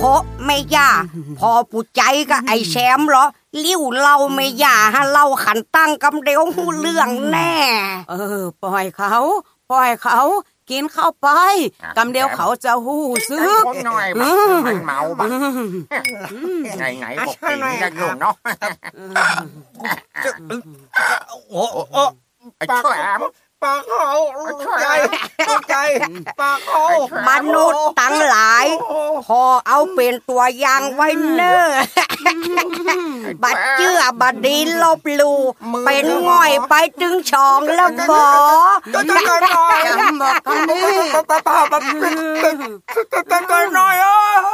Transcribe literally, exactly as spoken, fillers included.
เคาะไม่ย่าพอปูใจกับไอ้แชมป์เหรอลิ้วเล่าไม่ย่าฮะเล่าขันตั้งกำเดียวหูเรื่องแน่เออปล่อยเขาปล่อยเขากินเข้าไปกำเดียวเขาจะหู้ซึกหน่อยบ้ามันเมาบ้าไงไงบอกกินกันอยู่เนาะโอ้โอ้ไอ้แฉลมปากเขาใจใจปากเขามนุษย์ตั้งหลายพอเอาเป็นตัวอย่างไว้เนอบัดเชื่อบัดดีลบลูเป็นง่อยไปถึงช่องแล้วบอจำบอกกันนี้ป้าป้าป้าป้าป้าป้าน้อย